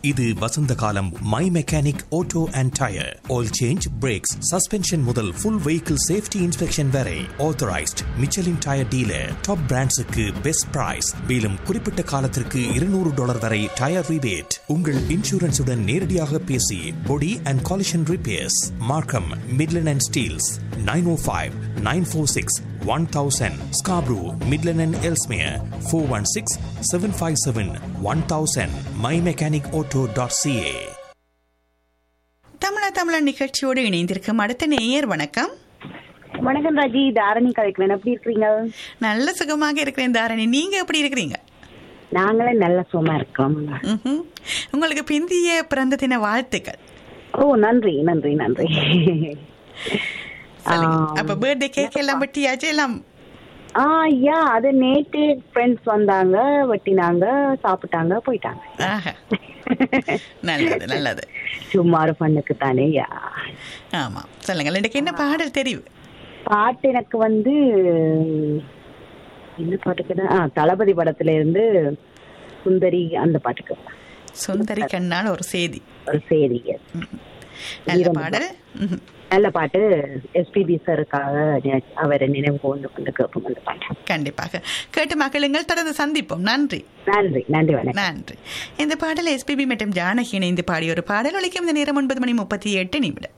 இது வசந்த காலம். My mechanic auto and tyre, oil change, breaks, suspension முதல் ஃபுல் வெஹிக்கிள் சேஃப்டி இன்ஸ்பெக்ஷன் வரை authorised Michelin tyre dealer. Top பிராண்ட்ஸுக்கு best price. மேலும் குறிப்பிட்ட காலத்திற்கு $200 வரை டயர் ரிபேட். உங்கள் இன்சூரன்ஸுடன் நேரடியாக பேசி பொடி அண்ட் காலிஷன் ரிப்பேர்ஸ். மார்க்கம், Midland and Steeles. 905-946-1000. Scarborough, Midland and Ellesmere. 416-757-1000. mymechanicauto.ca. தமிழ நிகழ்ச்சியோடு இணைந்திருக்கும் அடுத்த நேயர். வணக்கம். வணக்கம் ராஜி, தாரணி கலைக்கிறேன். எப்படி இருக்கிறீங்க? நல்ல சுகமாக இருக்கிறேன் தாரணி, நீங்க எப்படி இருக்கிறீங்க? நாங்களே நல்ல சுகமா இருக்கோம். உங்களுக்கு பிந்திய பிறந்த தின வாழ்த்துக்கள். ஓ, நன்றி நன்றி நன்றி. அப்ப பர்த்டே கேக் எல்லாம் வெட்டியாச்சு எல்லாம்? ஐயா, அது நேற்று ஃப்ரெண்ட்ஸ் வந்தாங்க, வெட்டினாங்க, சாப்பிட்டாங்க, போயிட்டாங்க. நல்லது நல்லது. சும்மா ஒரு பண்ணுக்கு தானே. ஆமா, சொல்லுங்க. எனக்கு என்ன பாடல் தெரியும்? பாட்டு எனக்கு என்ன பாட்டுக்கு, தளபதி படத்துல இருந்து சுந்தரி, அந்த பாட்டுக்கு. சுந்தரி கண்ணால் ஒரு செய்தி. நல்ல பாடல், நல்ல பாட்டு. எஸ்பிபி சாருக்காக அவரை நினைவு கொண்டு கேட்போம் அந்த பாட்டு. கண்டிப்பாக கேட்டு மகிழுங்கள். தொடர்ந்து சந்திப்போம். நன்றி நன்றி நன்றி வணக்கம். நன்றி. இந்த பாடல் எஸ்பிபி மற்றும் ஜானகி இணைந்து பாடிய ஒரு பாடல். ஒலிக்கும் இந்த நேரம் 9:38.